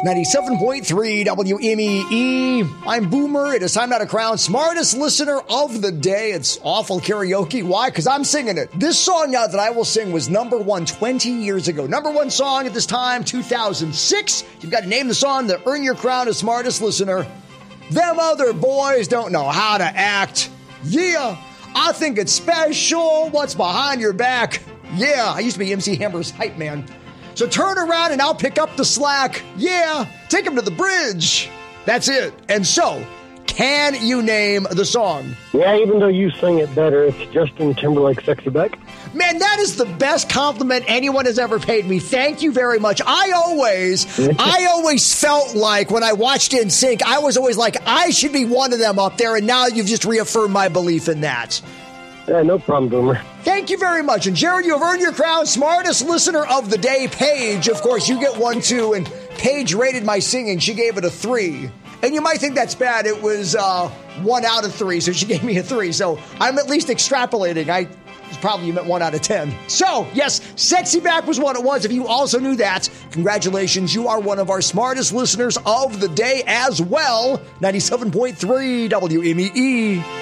97.3 WMEE. I'm Boomer. It is time now to crown smartest listener of the day. It's awful karaoke. Why? Because I'm singing it. This song now that I will sing was number one 20 years ago. Number one song at this time, 2006. You've got to name the song to earn your crown as smartest listener. Them other boys don't know how to act. Yeah, I think it's special. What's behind your back? Yeah, I used to be MC Hammer's hype man. So turn around and I'll pick up the slack. Yeah, take him to the bridge. That's it. And so, can you name the song? Yeah, even though you sing it better, it's Justin Timberlake's Sexy Back. Man, that is the best compliment anyone has ever paid me. Thank you very much. I always felt like when I watched NSYNC, I was always like, I should be one of them up there. And now you've just reaffirmed my belief in that. Yeah, no problem, Boomer. Thank you very much. And Jared, you have earned your crown, smartest listener of the day. Paige, of course, you get 1, 2, and Paige rated my singing. She gave it a 3. And you might think that's bad. It was 1 out of 3, so she gave me a 3. So I'm at least extrapolating. Probably you meant 1 out of 10. So, yes, Sexy Back was what it was. If you also knew that, congratulations. You are one of our smartest listeners of the day as well. 97.3 WMEE.